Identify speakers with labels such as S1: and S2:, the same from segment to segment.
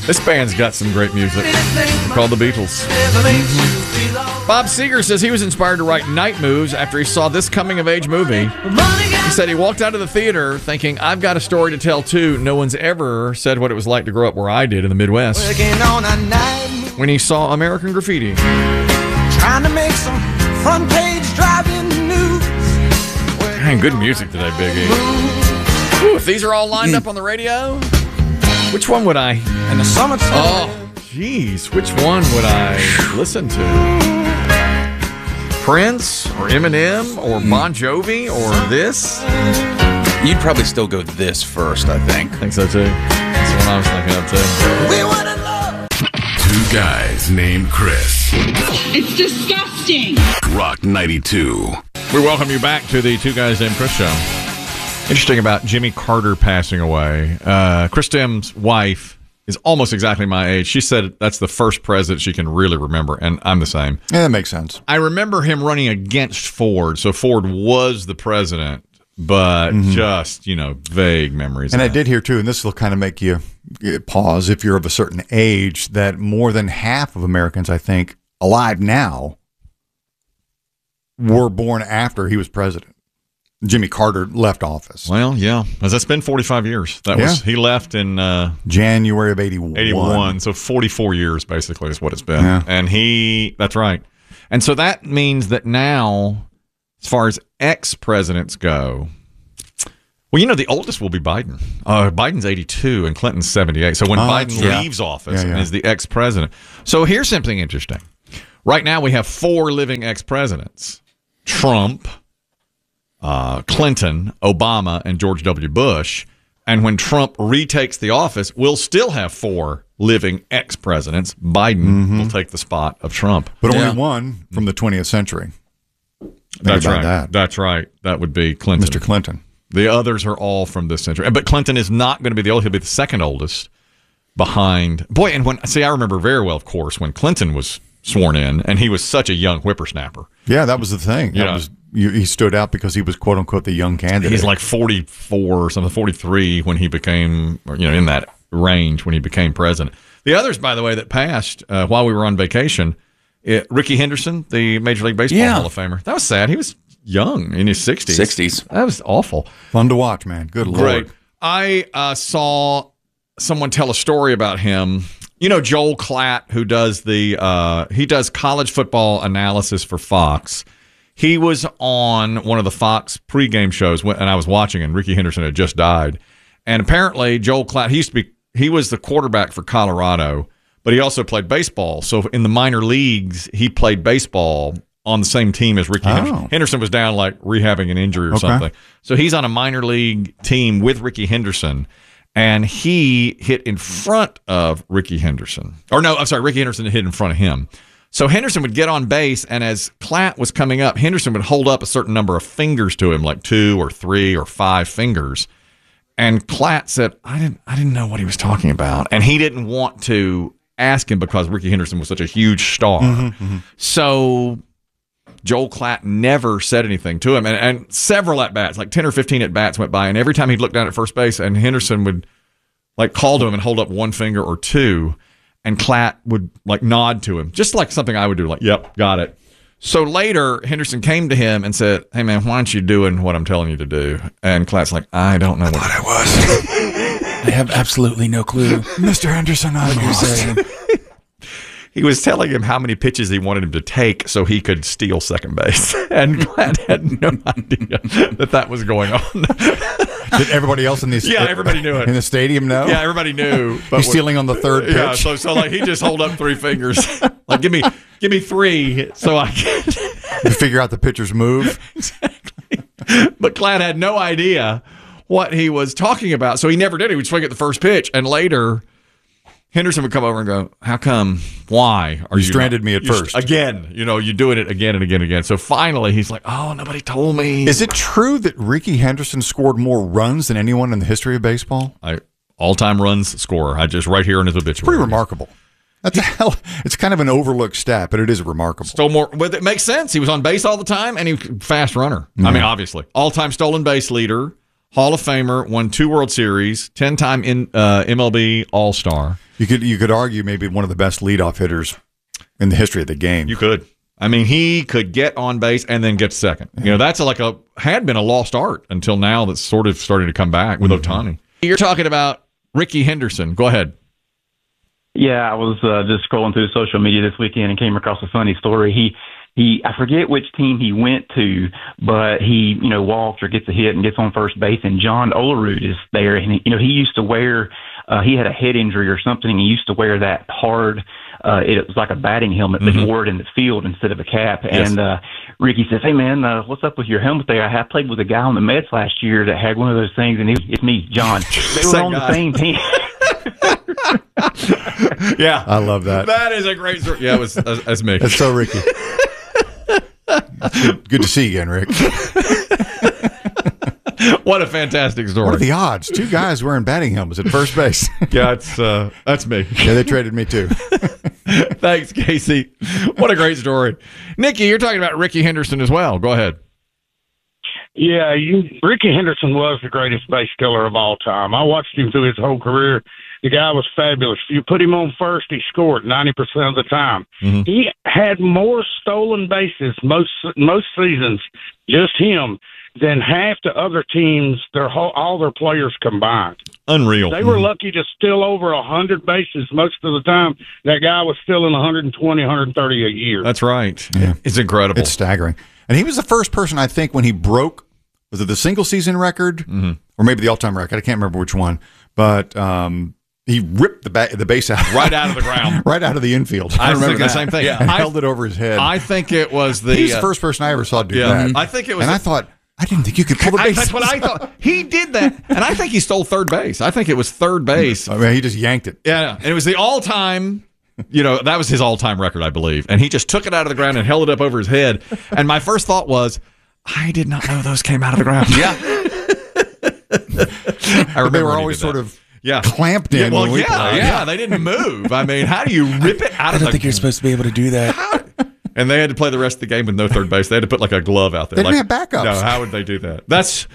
S1: This band's got some great music called The Beatles. Bob Seger says he was inspired to write Night Moves after he saw this coming-of-age movie. He said he walked out of the theater thinking, I've got a story to tell, too. No one's ever said what it was like to grow up where I did in the Midwest. When he saw American Graffiti.
S2: Trying to make some front-page driving news.
S1: Man, good music today, Biggie. Ooh, if these are all lined up on the radio, which one would I?
S2: In the summertime.
S1: Oh, jeez. Which one would I listen to? Prince or Eminem or Bon Jovi or this?
S3: You'd probably still go this first, I think.
S1: I think so, too. That's what I was thinking of, too.
S2: We want to love.
S4: Two guys named Chris.
S5: It's disgusting.
S4: Rock 92.
S1: We welcome you back to the Two Guys Named Chris show. Interesting about Jimmy Carter passing away. Chris Tim's wife is almost exactly my age. She said that's the first president she can really remember, and I'm the same.
S6: Yeah, that makes sense.
S1: I remember him running against Ford, so Ford was the president, but just, vague memories.
S6: And I did hear, too, and this will kind of make you pause if you're of a certain age, that more than half of Americans, I think, alive now were born after he was president. Jimmy Carter left office.
S1: Well, yeah. That's been 45 years. He left in
S6: January of 81.
S1: 81, so 44 years basically is what it's been.
S6: Yeah.
S1: And that's right. And so that means that now, as far as ex-presidents go, well, the oldest will be Biden. Biden's 82 and Clinton's 78. So when Biden leaves office and is the ex-president. So here's something interesting. Right now we have 4 living ex-presidents. Trump, Clinton, Obama, and George W. Bush. And when Trump retakes the office, we'll still have 4 living ex-presidents. Biden will take the spot of Trump.
S6: But only one from the 20th century.
S1: That's right. That's right. That would be Clinton.
S6: Mr. Clinton.
S1: The others are all from this century. But Clinton is not going to be the oldest. He'll be the second oldest behind. Boy, and I remember very well, of course, when Clinton was sworn in, and he was such a young whippersnapper.
S6: Yeah, that was the thing. He stood out because he was, quote unquote, the young candidate.
S1: He's like 44 or something, 43 when he became, in that range when he became president. The others, by the way, that passed while we were on vacation, Ricky Henderson, the Major League Baseball Hall of Famer. That was sad. He was young, in his 60s. That was awful.
S6: Fun to watch, man. Good Lord.
S1: Great. I saw someone tell a story about him. Joel Klatt, who does he does college football analysis for Fox. He was on one of the Fox pregame shows, and I was watching, and Ricky Henderson had just died. And apparently, Joel Klatt, he was the quarterback for Colorado, but he also played baseball. So in the minor leagues, he played baseball on the same team as Ricky Henderson. Henderson was down like rehabbing an injury or something. So he's on a minor league team with Ricky Henderson. And he hit in front of Ricky Henderson. Or no, I'm sorry, Ricky Henderson hit in front of him. So Henderson would get on base, and as Klatt was coming up, Henderson would hold up a certain number of fingers to him, like 2 or 3 or 5 fingers. And Klatt said, I didn't know what he was talking about. And he didn't want to ask him because Ricky Henderson was such a huge star. So Joel Klatt never said anything to him. And several at-bats, like 10 or 15 at-bats went by, and every time he'd look down at first base, and Henderson would call to him and hold up 1 finger or 2, and Klatt would nod to him, just like something I would do, yep, got it. So later, Henderson came to him and said, hey, man, why aren't you doing what I'm telling you to do? And Klatt's like, I don't know what I was.
S3: I have absolutely no clue.
S6: Mr. Henderson, I'm lost.
S1: He was telling him how many pitches he wanted him to take so he could steal second base. And Klatt had no idea that was going on.
S6: Did everybody else
S1: everybody knew it.
S6: In the stadium know?
S1: Yeah, everybody knew.
S6: But he's stealing on the third pitch.
S1: Yeah, so he just hold up 3 fingers. Give me 3 so I can
S6: to figure out the pitcher's move.
S1: Exactly. But Klatt had no idea what he was talking about, so he never did. He would swing at the first pitch, and later Henderson would come over and go, how come? Why are you
S6: stranded me at first?
S1: Again, you're doing it again and again and again. So finally, he's like, oh, nobody told me.
S6: Is it true that Ricky Henderson scored more runs than anyone in the history of baseball?
S1: All-time runs scorer. Right here in his obituary.
S6: Pretty remarkable. It's kind of an overlooked stat, but it is remarkable.
S1: Stole more, but it makes sense. He was on base all the time, and he was a fast runner. I mean, obviously. All-time stolen base leader, Hall of Famer, won 2 World Series, 10-time MLB All-Star.
S6: You could argue maybe one of the best leadoff hitters in the history of the game.
S1: You could. I mean, he could get on base and then get second. You know, that's had been a lost art until now that's sort of starting to come back with Ohtani. You're talking about Ricky Henderson. Go ahead.
S7: Yeah, I was just scrolling through social media this weekend and came across a funny story. I forget which team he went to, but he, walks or gets a hit and gets on first base, and John Olerud is there. And, he used to wear, he had a head injury or something, and he used to wear that hard, it was like a batting helmet, but he wore it in the field instead of a cap.
S1: Yes.
S7: And Ricky says, "Hey, man, what's up with your helmet there? I played with a guy on the Mets last year that had one of those things, and it's me, John." They were on the same team.
S1: Yeah.
S6: I love that.
S1: That is a great story. Yeah, that's me.
S6: That's so Ricky. Good to see you again, Rick.
S1: What a fantastic story.
S6: What are the odds? Two guys wearing batting helmets at first base.
S1: Yeah, that's me.
S6: Yeah, they traded me too.
S1: Thanks, Casey. What a great story. Nikki, you're talking about Ricky Henderson as well. Go ahead.
S8: Yeah, Ricky Henderson was the greatest base stealer of all time. I watched him through his whole career. The guy was fabulous. If you put him on first, he scored 90% of the time.
S1: Mm-hmm.
S8: He had more stolen bases most seasons, just him, than half the other teams, all their players combined.
S1: Unreal.
S8: They were lucky to steal over 100 bases most of the time. That guy was stealing 120, 130 a year.
S1: That's right.
S6: Yeah.
S1: It's incredible.
S6: It's staggering. And he was the first person, I think, when he broke, was it the single season record or maybe the all-time record? I can't remember which one. But he ripped the base out.
S1: Right out of the ground.
S6: Right out of the infield.
S1: I
S6: remember
S1: think the same thing.
S6: Yeah. I held it over his head.
S1: I think it was
S6: he was the first person I ever saw do that.
S1: I think it was.
S6: And I thought, I didn't think you could pull the base.
S1: That's what I thought. He did that. And I think he stole third base. I think it was third base.
S6: I mean, he just yanked it.
S1: Yeah. And it was the all-time, that was his all-time record, I believe. And he just took it out of the ground and held it up over his head. And my first thought was, I did not know those came out of the ground.
S3: Yeah.
S1: I remember
S6: they were always sort of clamped in.
S1: Well,
S6: when we played.
S1: they didn't move. I mean, how do you rip it out of the...
S3: I don't think you're supposed to be able to do that.
S1: And they had to play the rest of the game with no third base. They had to put like a glove out there.
S6: They didn't have backups.
S1: No, how would they do that?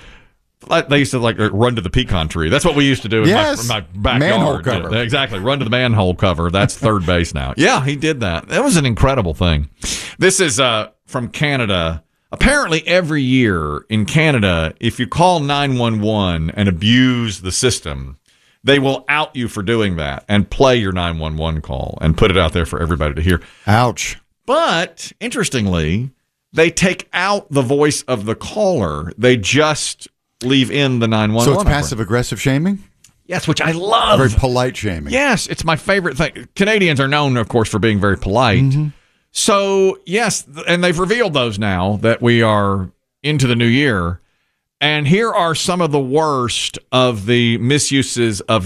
S1: They used to run to the pecan tree. That's what we used to do in my backyard.
S6: Manhole cover.
S1: Yeah, exactly. Run to the manhole cover. That's third base now. Yeah, he did that. That was an incredible thing. This is from Canada. Apparently every year in Canada, if you call 911 and abuse the system, they will out you for doing that and play your 911 call and put it out there for everybody to hear.
S6: Ouch.
S1: But interestingly, they take out the voice of the caller. They just leave in the 911.
S6: So it's passive-aggressive shaming?
S1: Yes, which I love.
S6: Very polite shaming.
S1: Yes, it's my favorite thing. Canadians are known, of course, for being very polite. Mm-hmm. So, yes, and they've revealed those now that we are into the new year. And here are some of the worst of the misuses of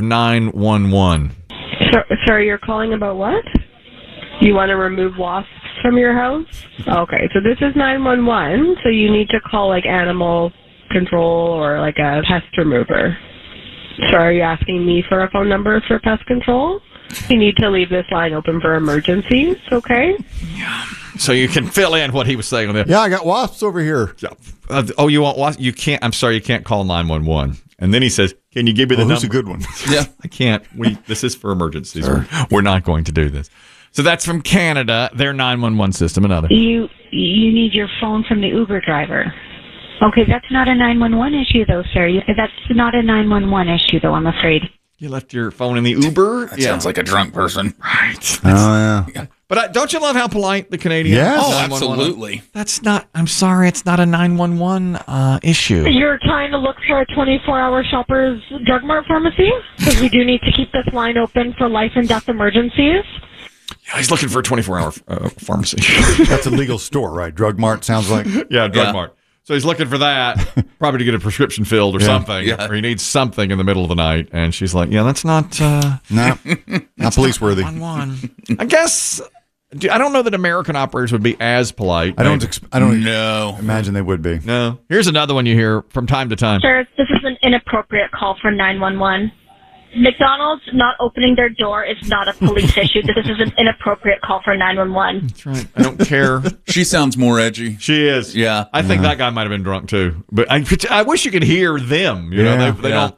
S1: 911.
S9: Sir, you're calling about what? You want to remove wasps from your house? Okay, so this is 911, so you need to call like animal control or like a pest remover. So are you asking me for a phone number for pest control? You need to leave this line open for emergencies, okay?
S1: Yeah. So you can fill in what he was saying on there.
S6: Yeah, I got wasps over here.
S1: Oh, you want wasps? You can't. I'm sorry, you can't call 911. And then he says, "Can you give me the number?"
S6: Who's a good one?
S1: Yeah, I can't. This is for emergencies. Sure. We're not going to do this. So that's from Canada. Their 911 system. Another.
S10: You need your phone from the Uber driver. Okay, that's not a 911 issue, though, sir. That's not a 911 issue, though, I'm afraid.
S1: You left your phone in the Uber?
S3: That sounds like a drunk person.
S1: Right.
S6: Oh, yeah.
S1: But don't you love how polite the Canadians are?
S6: Yes.
S3: Oh, absolutely.
S1: That's not, I'm sorry, it's not a 911 issue.
S9: You're trying to look for a 24-hour Shoppers Drug Mart pharmacy? Because we do need to keep this line open for life and death emergencies.
S1: Yeah, he's looking for a 24-hour pharmacy.
S6: That's a legal store, right? Drug Mart sounds like.
S1: Yeah, Drug Mart. So he's looking for that, probably to get a prescription filled or something, or he needs something in the middle of the night. And she's like, "Yeah, that's not
S6: not police worthy."
S1: I guess I don't know that American operators would be as polite.
S6: I don't imagine they would be.
S1: No. Here's another one you hear from time to time.
S11: Sir, this is an inappropriate call for 911. McDonald's not opening their door is not a police issue. This is an inappropriate call for 911.
S1: That's right. I don't care.
S3: She sounds more edgy.
S1: She is.
S3: Yeah.
S1: I think that guy might have been drunk too. But I wish you could hear them. You know, they don't.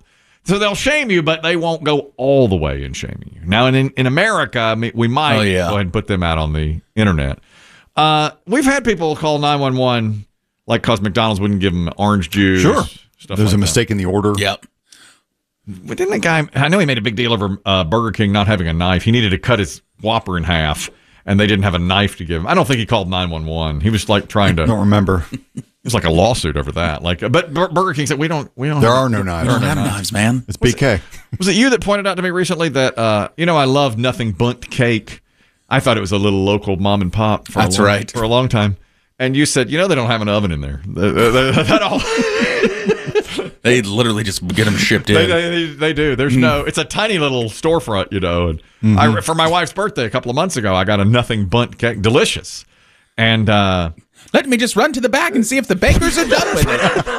S1: So they'll shame you, but they won't go all the way in shaming you. Now, in America, I mean, we might go ahead and put them out on the internet. We've had people call 911 like because McDonald's wouldn't give them orange juice.
S6: Sure.
S1: Stuff
S6: There's
S1: like
S6: a mistake in the order.
S3: Yep.
S1: But didn't the guy, I know he made a big deal over Burger King not having a knife. He needed to cut his Whopper in half, and they didn't have a knife to give him. I don't think he called 911. He was like trying to.
S6: I don't remember.
S1: It was like a lawsuit over that. But Burger King said, we don't.
S6: There are no knives.
S3: We don't have knives, man.
S6: It's BK.
S1: Was it you that pointed out to me recently that, I love Nothing Bundt cake? I thought it was a little local mom and pop for a long time. And you said, they don't have an oven in there. That all.
S3: They literally just get them shipped in.
S1: They do. There's it's a tiny little storefront, And for my wife's birthday a couple of months ago, I got a Nothing Bundt cake. Delicious. And
S3: let me just run to the back and see if the bakers are done with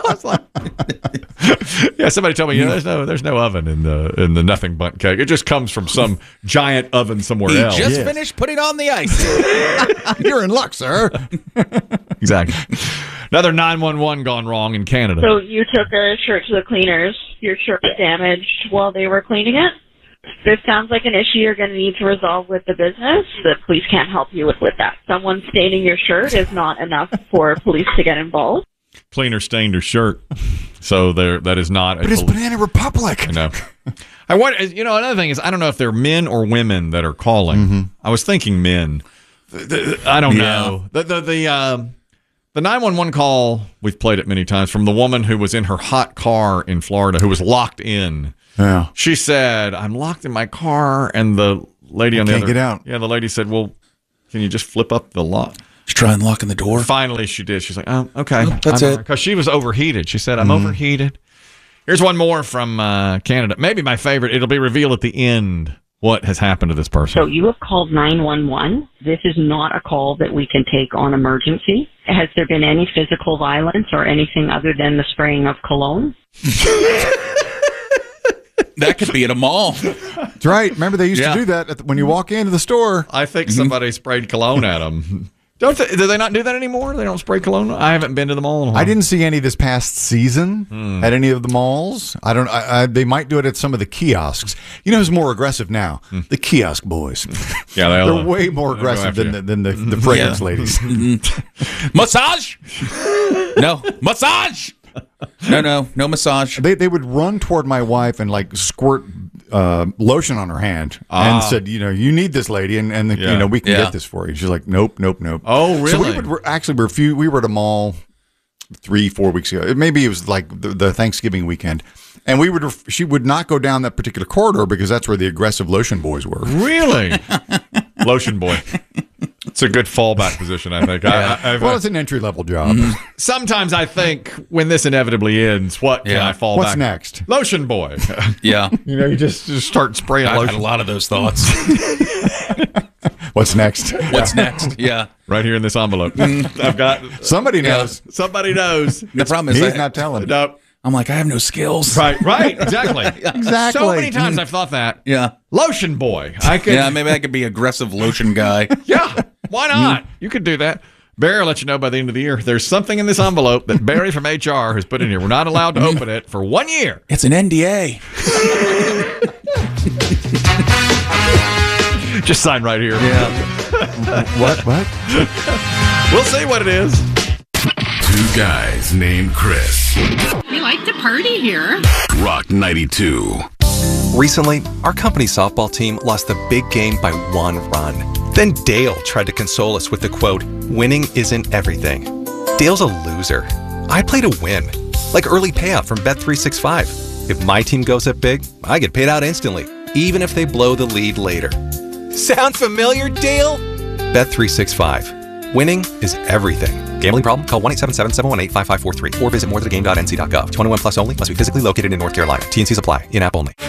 S3: it.
S1: Yeah, somebody told me, there's no oven in the Nothing Bundt cake. It just comes from some giant oven somewhere else.
S3: He just finished putting on the ice.
S6: You're in luck, sir.
S1: Exactly. Another 911 gone wrong in Canada.
S11: So you took a shirt to the cleaners. Your shirt was damaged while they were cleaning it. This sounds like an issue you're going to need to resolve with the business. The police can't help you with that. Someone staining your shirt is not enough for police to get involved.
S1: Cleaner stained her shirt. So that is not.
S6: But it's Banana Republic.
S1: I know. Another thing is, I don't know if they're men or women that are calling.
S6: Mm-hmm.
S1: I was thinking men. I don't know. The 911 call, we've played it many times, from the woman who was in her hot car in Florida who was locked in.
S6: Yeah.
S1: She said, I'm locked in my car, and the lady on the other...
S6: can't get out.
S1: Yeah, the lady said, well, can you just flip up the lock?
S3: Just try unlocking the door.
S1: Finally, she did. She's like, oh, okay.
S3: That's it.
S1: Because she was overheated. She said, I'm overheated. Here's one more from Canada. Maybe my favorite. It'll be revealed at the end what has happened to this person.
S12: So you have called 911. This is not a call that we can take on emergency. Has there been any physical violence or anything other than the spraying of cologne?
S3: That could be at a mall.
S6: That's right. Remember, they used to do that when you walk into the store.
S1: I think somebody sprayed cologne at them. Do they not do that anymore? They don't spray cologne? I haven't been to the mall in a while.
S6: I didn't see any this past season at any of the malls. I don't. They might do it at some of the kiosks. Who's more aggressive now? The kiosk boys.
S1: Yeah,
S6: they're way more aggressive than the fragrance ladies.
S3: Massage? No. Massage? No massage.
S6: They would run toward my wife and like squirt lotion on her hand and said, you need this, lady, and we can get this for you. She's like, nope.
S1: Oh, really?
S6: So we would actually refuse. We were at a mall 3-4 weeks ago. Maybe it was like the Thanksgiving weekend, and she would not go down that particular corridor because that's where the aggressive lotion boys were.
S1: Really? Lotion boy. It's a good fallback position, I think.
S6: Well, it's an entry-level job.
S1: Sometimes I think when this inevitably ends, what can I fall back?
S6: What's next?
S1: Lotion boy.
S3: Yeah.
S1: You just start spraying lotion.
S3: I've had a lot of those thoughts.
S6: What's next?
S3: What's next? Yeah.
S1: Right here in this envelope. I've got...
S6: Somebody knows.
S1: Somebody knows.
S3: The problem is...
S6: He's not telling.
S1: Nope.
S3: I'm like, I have no skills.
S1: Right, exactly.
S6: Exactly.
S1: So many times I've thought that.
S3: Yeah.
S1: Lotion boy.
S3: Maybe I could be aggressive lotion guy.
S1: Yeah, why not? You could do that. Barry will let you know by the end of the year. There's something in this envelope that Barry from HR has put in here. We're not allowed to open it for 1 year.
S3: It's an NDA.
S1: Just sign right here.
S3: Yeah.
S6: What?
S1: We'll see what it is.
S4: Two guys named Chris.
S5: We like to party here.
S4: Rock 92.
S13: Recently, our company softball team lost the big game by 1 run. Then Dale tried to console us with the quote, "Winning isn't everything." Dale's a loser. I play to win, like early payout from Bet365. If my team goes up big, I get paid out instantly, even if they blow the lead later. Sound familiar, Dale? Bet365. Winning is everything. Gambling problem? Call 1-877-718-5543 or visit morethanagame.nc.gov. 21 plus only. Must be physically located in North Carolina. T&Cs apply. In-app only.